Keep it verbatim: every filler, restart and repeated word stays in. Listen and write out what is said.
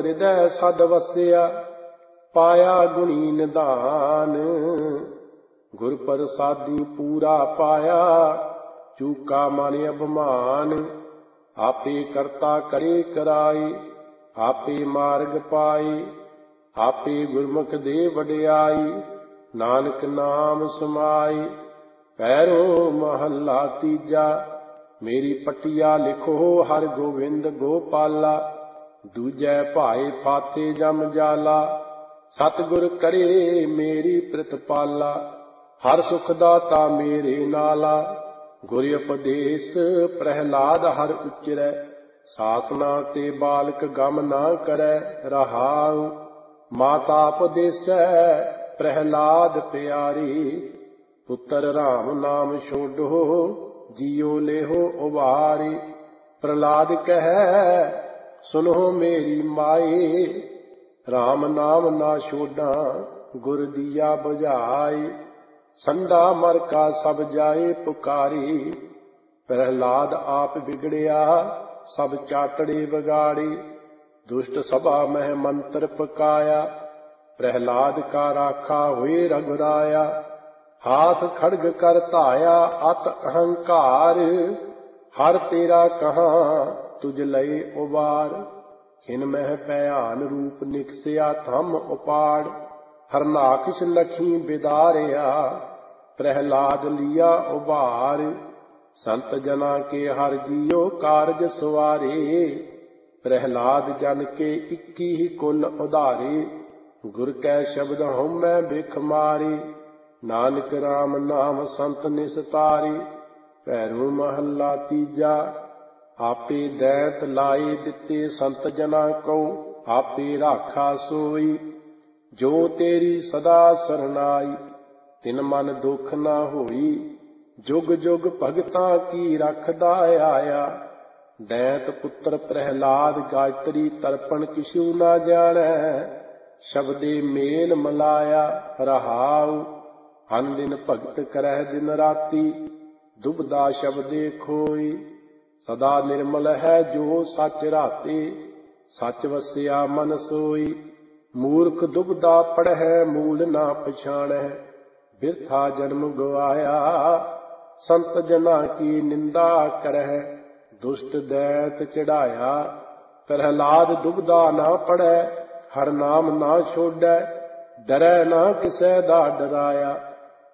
ਹਿਰਦੈ ਸਦ ਵਸਿਆ, ਪਾਇਆ ਗੁਣੀ ਨਿਧਾਨ। ਗੁਰ ਪ੍ਰਸਾਦੀ ਪੂਰਾ ਪਾਇਆ, ਚੂਕਾ ਮਨ ਅਭਿਮਾਨ। ਆਪੇ ਕਰਤਾ ਕਰੇ ਕਰਾਏ, ਆਪੇ ਮਾਰਗ ਪਾਏ। ਆਪੇ ਗੁਰਮੁਖ ਦੇ ਵਡਿਆਈ, ਨਾਨਕ ਨਾਮ ਸਮਾਈ। ਪੈਰੋ ਮਹੱਲਾ ਤੀਜਾ। ਮੇਰੀ ਪਟਿਆ ਲਿਖੋ ਹਰਿ ਗੋਬਿੰਦ ਗੋਪਾਲਾ। ਦੂਜੈ ਭਾਏ ਫਾਤੇ ਜਮ ਜਾਲਾ, ਸਤਿਗੁਰ ਕਰੇ ਮੇਰੀ ਪ੍ਰਿਤਪਾਲਾ। ਹਰ ਸੁਖ ਦਾਤਾ ਮੇਰੇ ਨਾਲਾ, ਗੁਰ ਉਪਦੇਸ਼ ਪ੍ਰਹਿਲਾਦ ਹਰਿ ਉਚਰੈ। ਸਾਸਨਾ ਤੇ ਬਾਲਕ ਗਮ ਨਾ ਕਰੈ ਰਹਾਉ, ਮਾਤਾ ਉਪਦੇਸੈ ਪ੍ਰਹਿਲਾਦ ਪਿਆਰੀ। ਪੁੱਤਰ ਰਾਮ ਨਾਮ ਛੋਡੋ, ਜੀਉ ਲੇਹੋ ਉਬਾਰੀ। ਪ੍ਰਹਿਲਾਦ ਕਹੈ ਸੁਨੋ ਮੇਰੀ ਮਾਏ, ਰਾਮ ਨਾਮ ਨਾ ਛੋਡਾਂ ਗੁਰ ਦੀਆ ਬੁਝਾਈ। ਸੰਡਾ ਮਰ ਕਾ ਸਭ ਜਾਏ ਪੁਕਾਰੀ, ਪ੍ਰਹਿਲਾਦ ਆਪ ਬਿਗੜਿਆ ਸਭ ਚਾਟੜੇ ਵਿਗਾੜੀ। ਦੁਸ਼ਟ ਸਭਾ ਮਹਿ ਮੰਤਰ ਪਕਾਇਆ, ਪ੍ਰਹਿਲਾਦ ਕਾ ਰਾਖਾ ਹੋਏ ਰਘੁਰਾਇਆ। ਹਾਥ ਖੜਗ ਕਰ ਧਾਇਆ ਅਤ ਅਹੰਕਾਰ, ਹਰ ਤੇਰਾ ਕਹਾਂ ਤੁਝ ਲਏ ਉਬਾਰ। ਖਿਨ ਮਹਿ ਭਿਆਨ ਰੂਪ ਨਿਕਸਿਆ ਥੰਮ ਉਪਾੜ, ਹਰਨਾਕਸ਼ ਲਖੀ ਬਿਦਾਰਿਆ, ਪ੍ਰਹਿਲਾਦ ਲਿਆ ਉਬਾਰ। ਸੰਤ ਜਨਾ ਕੇ ਹਰ ਜੀਓ ਕਾਰਜ ਸਵਾਰੇ, ਪ੍ਰਹਿਲਾਦ ਜਨ ਕੇ ਇੱਕੀ ਹੀ ਕੁਲ ਉਧਾਰੇ। ਗੁਰ ਕੈ ਸ਼ਬਦ ਹਉਮੈ ਬਿਖ ਮਾਰੇ, ਨਾਨਕ ਰਾਮ ਨਾਮ ਸੰਤ ਨਿਸਤਾਰੇ। ਭੈਰੋ ਮਹੱਲਾ ਤੀਜਾ। ਆਪੇ ਦੈਂਤ ਲਾਏ ਦਿੱਤੇ ਸੰਤ ਜਨਾ ਕਉ, ਆਪੇ ਰਾਖਾ ਸੋਈ। ਜੋ ਤੇਰੀ ਸਦਾ ਸਰਨਾਈ, ਤਿਨ ਮਨ ਦੁਖ ਨਾ ਹੋਈ। ਜੁਗ ਜੁਗ ਭਗਤਾਂ ਕੀ ਰਖਦਾ ਆਇਆ, ਦੈਂਤ ਪੁੱਤਰ ਪ੍ਰਹਿਲਾਦ ਗਾਇਤਰੀ ਤਰਪਣ ਕਿਛੂ ਨਾ ਜਾਣੈ। ਸ਼ਬਦੇ ਮੇਲ ਮਲਾਇਆ ਰਹਾਉ, ਹਨ ਦਿਨ ਭਗਤ ਕਰਹਿ ਦਿਨ ਰਾਤੀ, ਦੁਬਦਾ ਸ਼ਬਦੇ ਖੋਈ। ਸਦਾ ਨਿਰਮਲ ਹੈ ਜੋ ਸੱਚ ਰਾਤੇ, ਸੱਚ ਵਸਿਆ ਮਨ ਸੋਈ। ਮੂਰਖ ਦੁਬਦਾ ਪੜ੍ਹੈ ਮੂਲ ਨਾ ਪਛਾਣੈ, ਬਿਰਥਾ ਜਨਮ ਗਵਾਇਆ। ਸੰਤ ਜਨਾ ਕੀ ਨਿੰਦਾ ਕਰਹਿ, ਦੁਸ਼ਟ ਦੈਂਤ ਚੜਾਇਆ। ਪ੍ਰਹਿਲਾਦ ਦੁਬਦਾ ਨਾ ਪੜ੍ਹੈ, ਹਰ ਨਾਮ ਨਾ ਛੋਡੈ, ਡਰੈ ਨਾ ਕਿਸੈ ਦਾ ਡਰਾਇਆ।